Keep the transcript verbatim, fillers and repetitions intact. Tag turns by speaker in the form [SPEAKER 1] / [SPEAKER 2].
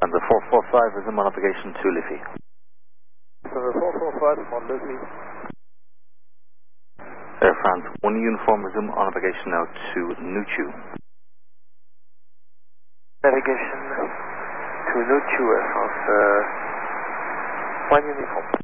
[SPEAKER 1] And the four four five is in navigation to Liffey.
[SPEAKER 2] So the four four five is on Liffey.
[SPEAKER 1] Air France, one uniform, resume on navigation now to Nuchu.
[SPEAKER 2] Navigation to Nuchu, Air France, uh, one uniform.